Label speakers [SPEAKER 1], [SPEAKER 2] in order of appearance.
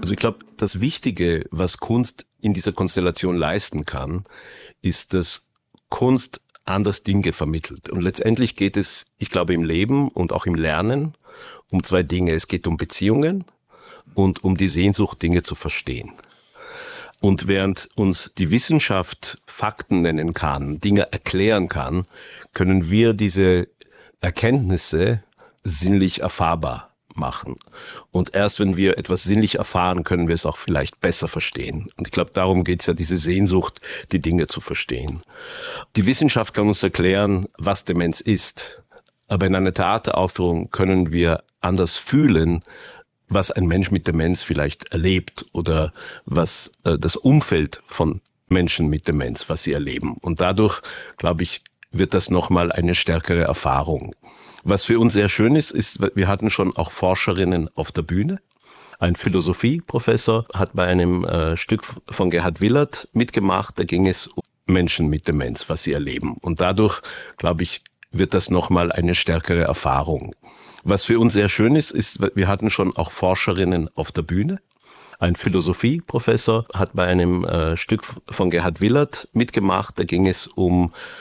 [SPEAKER 1] Also ich glaube, das Wichtige, was Kunst in dieser Konstellation leisten kann, ist, dass Kunst anders Dinge vermittelt. Und letztendlich geht es, ich glaube, im Leben und auch im Lernen um zwei Dinge. Es geht um Beziehungen und um die Sehnsucht, Dinge zu verstehen. Und während uns die Wissenschaft Fakten nennen kann, Dinge erklären kann, können wir diese Erkenntnisse sinnlich erfahrbar machen. Und erst wenn wir etwas sinnlich erfahren, können wir es auch vielleicht besser verstehen. Und ich glaube, darum geht es ja, diese Sehnsucht, die Dinge zu verstehen. Die Wissenschaft kann uns erklären, was Demenz ist. Aber in einer Theateraufführung können wir anders fühlen, was ein Mensch mit Demenz vielleicht erlebt oder was das Umfeld von Menschen mit Demenz, was sie erleben. Und dadurch, glaube ich, wird das nochmal eine stärkere Erfahrung. Was für uns sehr schön ist, wir hatten schon auch Forscherinnen auf der Bühne. Ein Philosophieprofessor hat bei einem Stück von Gerhard Willert mitgemacht. Da ging es um Menschen mit Demenz, was sie erleben. Und dadurch, glaube ich, wird das nochmal eine stärkere Erfahrung. Was für uns sehr schön ist, wir hatten schon auch Forscherinnen auf der Bühne. Ein Philosophieprofessor hat bei einem Stück von Gerhard Willert mitgemacht. Da ging es um